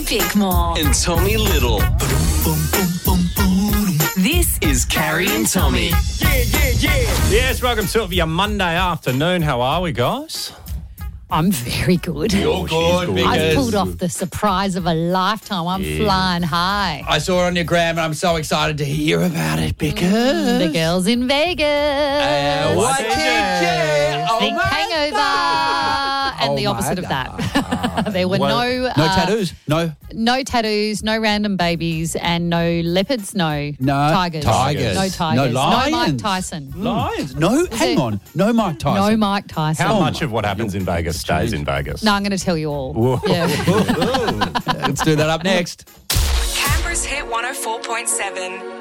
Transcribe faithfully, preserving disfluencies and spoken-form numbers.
Bickmore. And Tommy Little. This is Carrie and Tommy. Yeah, yeah, yeah. Yes, welcome to your Monday afternoon. How are we, guys? I'm very good. You're good, good. I've because pulled off the surprise of a lifetime. I'm Yeah. flying high. I saw it on your gram and I'm so excited to hear about it because... The girls in Vegas. Uh, what What did did you? Oh Big my hangover. God. And Oh the opposite my of that. there were Well, no... No uh, tattoos? No? No tattoos, no random babies, and no leopards, no, No. tigers. Tigers. No tigers. No Mike lions. Tyson. Lions? No, hang it- on. No Mike Tyson. No Mike Tyson. How Oh much my- of what happens in Vegas stays in Vegas? No, I'm going to tell you all. Whoa. Yeah. Let's do that up next. Canberra's Hit one oh four point seven.